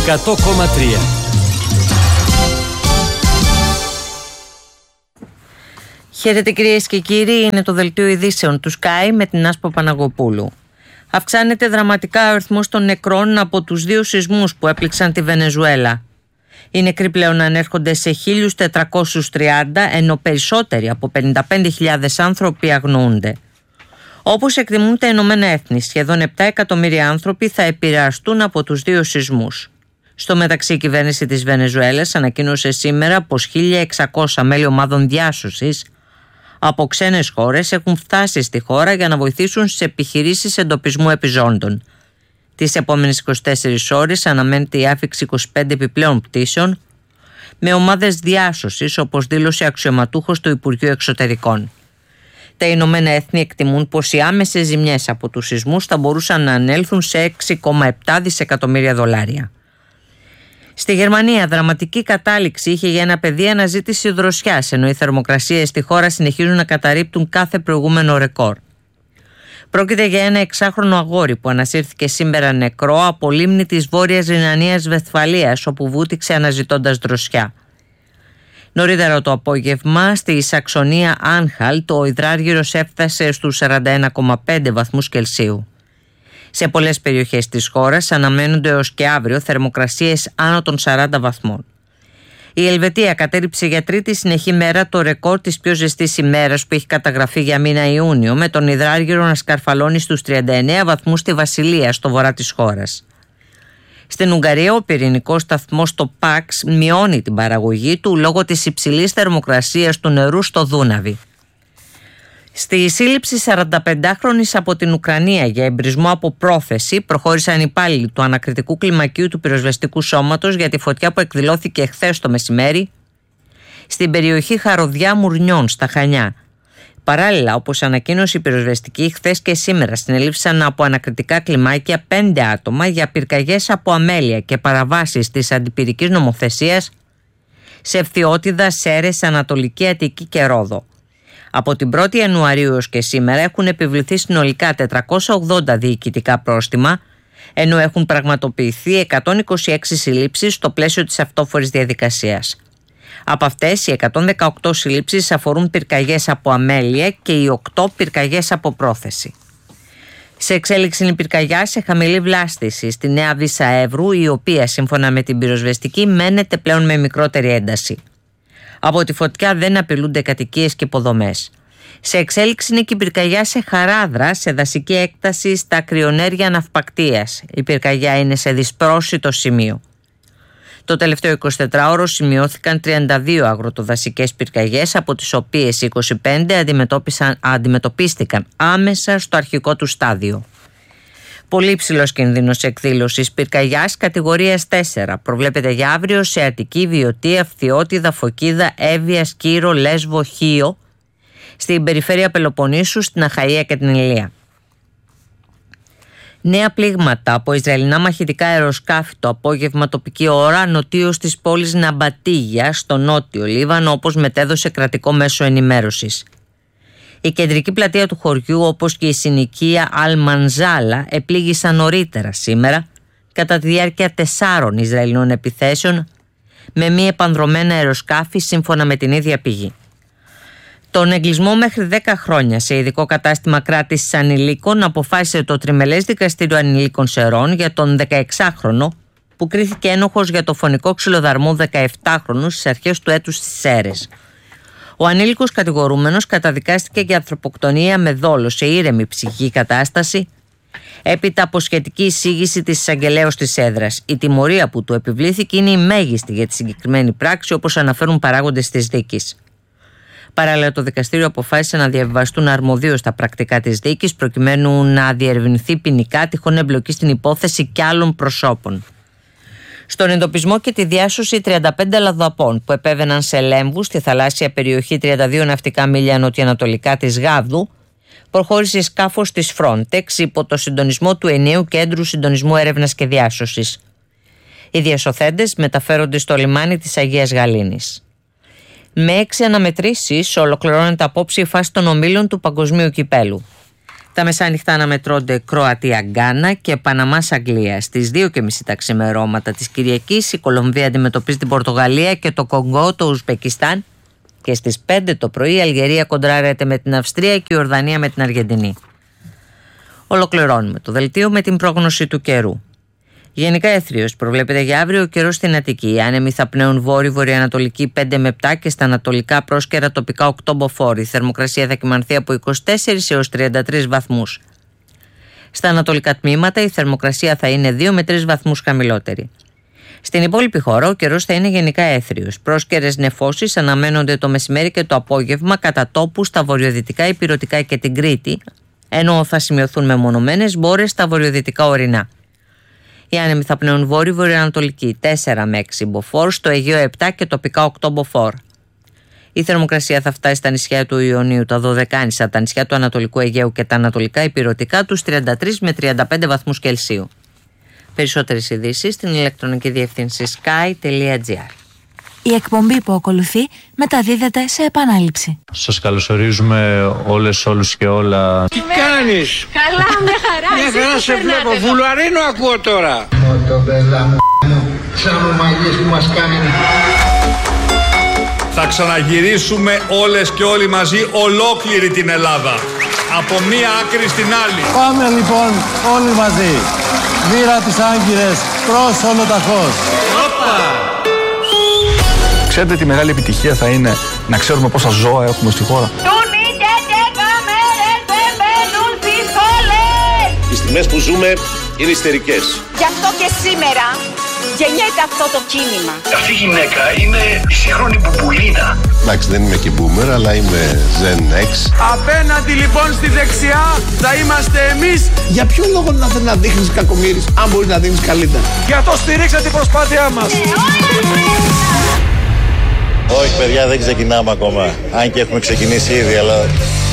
100,3. Χαίρετε κυρίες και κύριοι, είναι το δελτίο ειδήσεων του Sky με την Άσπο Παναγοπούλου. Αυξάνεται δραματικά ο αριθμός των νεκρών από τους 2 σεισμούς που έπληξαν τη Βενεζουέλα. Οι νεκροί πλέον ανέρχονται σε 1.430, ενώ περισσότεροι από 55.000 άνθρωποι αγνοούνται. Όπως εκτιμούν τα Ηνωμένα Έθνη, σχεδόν 7 εκατομμύρια άνθρωποι θα επηρεαστούν από τους 2 σεισμούς. Στο μεταξύ, η κυβέρνηση της Βενεζουέλας ανακοίνωσε σήμερα πως 1.600 μέλη ομάδων διάσωσης από ξένες χώρες έχουν φτάσει στη χώρα για να βοηθήσουν στις επιχειρήσεις εντοπισμού επιζώντων. Τις επόμενες 24 ώρες αναμένεται η άφιξη 25 επιπλέον πτήσεων με ομάδες διάσωσης, όπως δήλωσε αξιωματούχος του Υπουργείου Εξωτερικών. Τα Ηνωμένα Έθνη εκτιμούν πως οι άμεσες ζημιές από τους σεισμούς θα μπορούσαν να ανέλθουν σε 6,7 δισεκατομμύρια δολάρια. Στη Γερμανία, δραματική κατάληξη είχε για ένα παιδί αναζήτηση δροσιάς, ενώ οι θερμοκρασίες στη χώρα συνεχίζουν να καταρρίπτουν κάθε προηγούμενο ρεκόρ. Πρόκειται για ένα 6χρονο αγόρι που ανασύρθηκε σήμερα νεκρό από λίμνη της Βόρειας Ρινανίας Βεσφαλίας, όπου βούτυξε αναζητώντας δροσιά. Νωρίτερα το απόγευμα, στη Σαξονία Άνχαλτ, ο υδράργυρος έφτασε στους 41,5 βαθμούς Κελσίου. Σε πολλές περιοχές της χώρας αναμένονται έως και αύριο θερμοκρασίες άνω των 40 βαθμών. Η Ελβετία κατέριψε για τρίτη συνεχή μέρα το ρεκόρ της πιο ζεστής ημέρας που έχει καταγραφεί για μήνα Ιούνιο, με τον υδράργυρο να σκαρφαλώνει στους 39 βαθμούς στη Βασιλεία, στο βορρά της χώρας. Στην Ουγγαρία, ο πυρηνικός σταθμός στο Παξ μειώνει την παραγωγή του λόγω της υψηλής θερμοκρασίας του νερού στο Δούναβι. Στη σύλληψη 45χρονης από την Ουκρανία για εμπρισμό από πρόθεση προχώρησαν οι υπάλληλοι του ανακριτικού κλιμακίου του πυροσβεστικού σώματος για τη φωτιά που εκδηλώθηκε χθες το μεσημέρι στην περιοχή Χαροδιά Μουρνιών στα Χανιά. Παράλληλα, όπως ανακοίνωσε η πυροσβεστική, χθες και σήμερα συνελήφθησαν από ανακριτικά κλιμάκια 5 άτομα για πυρκαγιές από αμέλεια και παραβάσεις της αντιπυρικής νομοθεσίας σε Ευθυότιδα, Σέρες, Ανατολική Αττική και Ρόδο. Από την 1η Ιανουαρίου έως και σήμερα έχουν επιβληθεί συνολικά 480 διοικητικά πρόστιμα, ενώ έχουν πραγματοποιηθεί 126 συλλήψεις στο πλαίσιο της αυτόφορης διαδικασίας. Από αυτές, οι 118 συλλήψεις αφορούν πυρκαγιές από αμέλεια και οι 8 πυρκαγιές από πρόθεση. Σε εξέλιξη είναι η πυρκαγιά σε χαμηλή βλάστηση στη Νέα Βύσσα Εύρου, η οποία σύμφωνα με την πυροσβεστική μένεται πλέον με μικρότερη ένταση. Από τη φωτιά δεν απειλούνται κατοικίες και υποδομές. Σε εξέλιξη είναι και η πυρκαγιά σε Χαράδρα, σε δασική έκταση στα Κρυονέρια Ναυπακτείας. Η πυρκαγιά είναι σε δυσπρόσιτο σημείο. Το τελευταίο 24ωρο σημειώθηκαν 32 αγροτοδασικές πυρκαγιές, από τις οποίες 25 αντιμετωπίστηκαν άμεσα στο αρχικό του στάδιο. Πολύ υψηλός κινδύνος εκδήλωσης πυρκαγιάς κατηγορίας 4 προβλέπεται για αύριο σε Αττική, Βιωτία, Φθιώτιδα, Φωκίδα, Εύβοια, Σκύρο, Λέσβο, Χίο, στην περιφέρεια Πελοποννήσου, στην Αχαΐα και την Ηλία. Νέα πλήγματα από Ισραηλινά μαχητικά αεροσκάφη το απόγευμα τοπική ώρα νοτίως της πόλης Ναμπατίγια στο νότιο Λίβανο, όπως μετέδωσε κρατικό μέσο ενημέρωσης. Η κεντρική πλατεία του χωριού, όπως και η συνοικία Αλμανζάλα, επλήγησαν νωρίτερα σήμερα κατά τη διάρκεια 4 Ισραηλινών επιθέσεων με μη επανδρομένα αεροσκάφη, σύμφωνα με την ίδια πηγή. Τον εγκλισμό μέχρι 10 χρόνια σε ειδικό κατάστημα κράτησης ανηλίκων αποφάσισε το Τριμελές Δικαστήριο Ανηλίκων Σερών για τον 16χρονο που κρίθηκε ένοχος για το φωνικό ξυλοδαρμό 17χρονου στις αρχές του έτους στις Σέρρες. Ο ανήλικος κατηγορούμενος καταδικάστηκε για ανθρωποκτονία με δόλο σε ήρεμη ψυχική κατάσταση έπειτα από σχετική εισήγηση της εισαγγελέως της έδρας. Η τιμωρία που του επιβλήθηκε είναι η μέγιστη για τη συγκεκριμένη πράξη, όπως αναφέρουν παράγοντες της δίκης. Παράλληλα, το δικαστήριο αποφάσισε να διαβιβαστούν αρμοδίως τα πρακτικά της δίκης, προκειμένου να διερευνηθεί ποινικά τυχόν εμπλοκή στην υπόθεση και άλλων προσώπων. Στον εντοπισμό και τη διάσωση 35 λαδοαπών που επέβαιναν σε λέμβους στη θαλάσσια περιοχή 32 ναυτικά μίλια νοτιοανατολικά της Γάβδου, προχώρησε σκάφος της Frontex υπό το συντονισμό του Ενιαίου Κέντρου Συντονισμού Έρευνας και Διάσωσης. Οι διασωθέντες μεταφέρονται στο λιμάνι της Αγίας Γαλήνης. Με 6 αναμετρήσεις ολοκληρώνεται απόψε η φάση των ομίλων του Παγκοσμίου Κυπέλου. Τα μεσάνυχτα αναμετρώνται Κροατία-Γκάνα και Παναμάς-Αγγλία. Στις 2:30 τα ξημερώματα της Κυριακής η Κολομβία αντιμετωπίζει την Πορτογαλία και το Κονγκό το Ουσμπεκιστάν. Και στις 5 το πρωί η Αλγερία κοντράρεται με την Αυστρία και η Ορδανία με την Αργεντινή. Ολοκληρώνουμε το δελτίο με την πρόγνωση του καιρού. Γενικά έθριος προβλέπεται για αύριο ο καιρός στην Αττική. Οι άνεμοι θα πνέουν βόρειο-βορειοανατολική 5 με 7 και στα ανατολικά πρόσκαιρα τοπικά 8 μποφόρ. Η θερμοκρασία θα κυμανθεί από 24 έως 33 βαθμούς. Στα ανατολικά τμήματα η θερμοκρασία θα είναι 2 με 3 βαθμούς χαμηλότερη. Στην υπόλοιπη χώρα ο καιρός θα είναι γενικά έθριος. Πρόσκαιρες νεφώσεις αναμένονται το μεσημέρι και το απόγευμα κατά τόπου στα βορειοδυτικά Ηπειρωτικά και την Κρήτη, ενώ θα σημειωθούν μεμονωμένες μπόρες στα βορειοδυτικά ορεινά. Οι άνεμοι θα πνέουν βόρειο-βορειοανατολική 4 με 6 μποφόρ, στο Αιγαίο 7 και τοπικά 8 μποφόρ. Η θερμοκρασία θα φτάσει στα νησιά του Ιωνίου, τα Δωδεκάνησα, τα νησιά του Ανατολικού Αιγαίου και τα Ανατολικά Ηπειρωτικά τους 33 με 35 βαθμούς Κελσίου. Περισσότερες ειδήσεις στην ηλεκτρονική διεύθυνση sky.gr. Η εκπομπή που ακολουθεί μεταδίδεται σε επανάληψη. Σας καλωσορίζουμε όλους και όλα. Τι κάνεις? Καλά, με χαρά. Μια χαρά σε βλέπω. Βουλαρίνο ακούω τώρα. Μοτομπέλα μου, σαν μαλλιές που μας κάνουν. Θα ξαναγυρίσουμε όλες και όλοι μαζί ολόκληρη την Ελλάδα. Από μία άκρη στην άλλη. Πάμε λοιπόν όλοι μαζί. Μοίρα τις Άγκυρες προς ολοταχώς. Ξέρετε τι μεγάλη επιτυχία θα είναι να ξέρουμε πόσα ζώα έχουμε στη χώρα. Οι στιγμές που ζούμε είναι ιστερικές. Γι' αυτό και σήμερα γεννιέται αυτό το κίνημα. Αυτή η γυναίκα είναι η σύγχρονη Μπουμπουλίνα. Εντάξει, δεν είμαι και boomer, αλλά είμαι Gen X. Απέναντι λοιπόν στη δεξιά θα είμαστε εμείς. Για ποιο λόγο να θέλει να δείχνεις κακομοίρης, αν μπορεί να δίνεις καλύτερα? Για το στηρίξτε την προσπάθειά μας. Όχι παιδιά, δεν ξεκινάμε ακόμα. Αν και έχουμε ξεκινήσει ήδη, αλλά